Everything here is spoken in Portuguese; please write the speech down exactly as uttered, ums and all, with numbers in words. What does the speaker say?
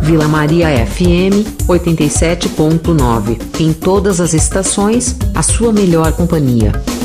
Vila Maria F M, oitenta e sete ponto nove. Em todas as estações, a sua melhor companhia.